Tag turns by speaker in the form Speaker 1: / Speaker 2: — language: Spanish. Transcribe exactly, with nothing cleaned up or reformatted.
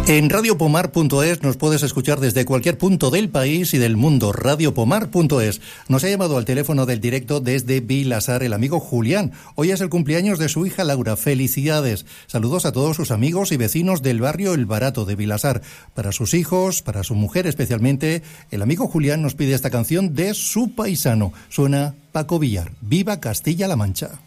Speaker 1: En radio pomar punto es nos puedes escuchar desde cualquier punto del país y del mundo. radio pomar punto es. Nos ha llamado al teléfono del directo desde Vilasar el amigo Julián. Hoy es el cumpleaños de su hija Laura. Felicidades. Saludos a todos sus amigos y vecinos del barrio El Barato de Vilasar. Para sus hijos, para su mujer especialmente, el amigo Julián nos pide esta canción de su paisano. Suena Paco Villar. ¡Viva Castilla-La Mancha!